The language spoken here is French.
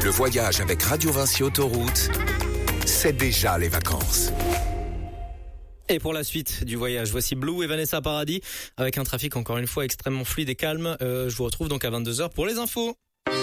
Le voyage avec Radio Vinci Autoroute, c'est déjà les vacances. Et pour la suite du voyage, voici Blue et Vanessa Paradis avec un trafic encore une fois extrêmement fluide et calme. Je vous retrouve donc à 22h pour les infos.